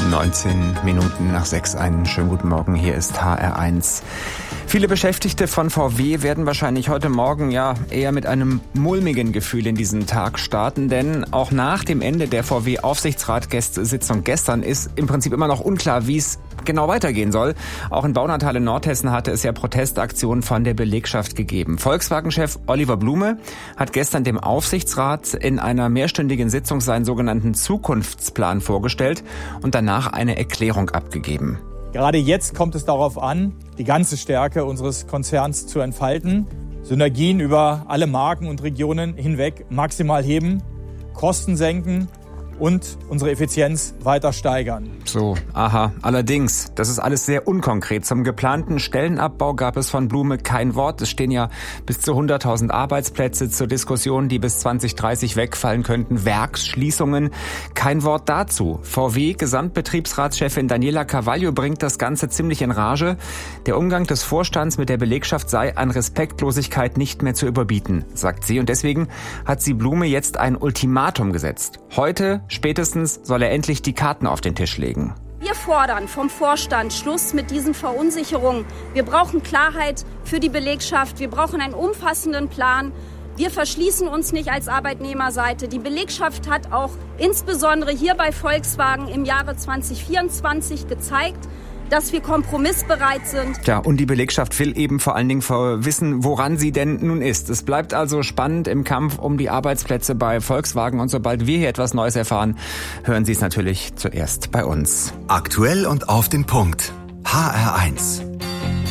19 Minuten nach 6. Einen schönen guten Morgen. Hier ist HR1. Viele Beschäftigte von VW werden wahrscheinlich heute Morgen eher mit einem mulmigen Gefühl in diesen Tag starten, denn auch nach dem Ende der VW-Aufsichtsratssitzung gestern ist im Prinzip immer noch unklar, wie es genau weitergehen soll. Auch in Baunatal in Nordhessen hatte es ja Protestaktionen von der Belegschaft gegeben. Volkswagen-Chef Oliver Blume hat gestern dem Aufsichtsrat in einer mehrstündigen Sitzung seinen sogenannten Zukunftsplan vorgestellt und danach eine Erklärung abgegeben. Gerade jetzt kommt es darauf an, die ganze Stärke unseres Konzerns zu entfalten, Synergien über alle Marken und Regionen hinweg maximal heben, Kosten senken und unsere Effizienz weiter steigern. So, allerdings, das ist alles sehr unkonkret. Zum geplanten Stellenabbau gab es von Blume kein Wort. Es stehen ja bis zu 100.000 Arbeitsplätze zur Diskussion, die bis 2030 wegfallen könnten. Werksschließungen, kein Wort dazu. VW-Gesamtbetriebsratschefin Daniela Carvalho bringt das Ganze ziemlich in Rage. Der Umgang des Vorstands mit der Belegschaft sei an Respektlosigkeit nicht mehr zu überbieten, sagt sie. Und deswegen hat sie Blume jetzt ein Ultimatum gesetzt. Heute spätestens soll er endlich die Karten auf den Tisch legen. Wir fordern vom Vorstand Schluss mit diesen Verunsicherungen. Wir brauchen Klarheit für die Belegschaft. Wir brauchen einen umfassenden Plan. Wir verschließen uns nicht als Arbeitnehmerseite. Die Belegschaft hat auch insbesondere hier bei Volkswagen im Jahre 2024 gezeigt, dass wir kompromissbereit sind. Ja, und die Belegschaft will eben vor allen Dingen wissen, woran sie denn nun ist. Es bleibt also spannend im Kampf um die Arbeitsplätze bei Volkswagen. Und sobald wir hier etwas Neues erfahren, hören Sie es natürlich zuerst bei uns. Aktuell und auf den Punkt. HR1.